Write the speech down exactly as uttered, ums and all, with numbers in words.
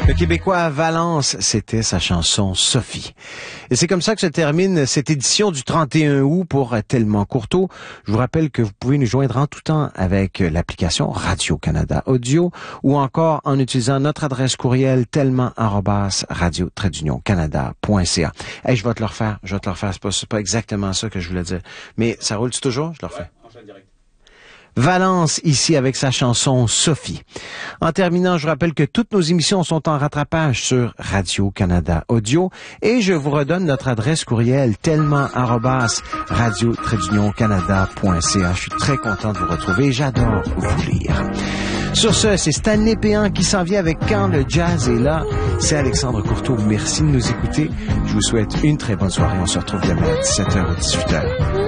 Le Québécois Valence, c'était sa chanson Sophie. Et c'est comme ça que se termine cette édition du trente et un août pour Tellement Courteau. Je vous rappelle que vous pouvez nous joindre en tout temps avec l'application Radio-Canada Audio ou encore en utilisant notre adresse courriel tellement arobase radio trait d'union canada point c a. Hey, je vais te le refaire, je vais te le refaire. C'est pas, c'est pas exactement ça que je voulais dire. Mais ça roule-tu toujours? Je le refais. Ouais, enchaîne direct. Valence, ici, avec sa chanson Sophie. En terminant, je rappelle que toutes nos émissions sont en rattrapage sur Radio-Canada Audio et je vous redonne notre adresse courriel tellement arobase radio trait d'union canada point c a. Je suis très content de vous retrouver. J'adore vous lire. Sur ce, c'est Stanley Péan qui s'en vient avec Quand le jazz est là. C'est Alexandre Courteau. Merci de nous écouter. Je vous souhaite une très bonne soirée. On se retrouve demain à dix-sept heures ou dix-huit heures.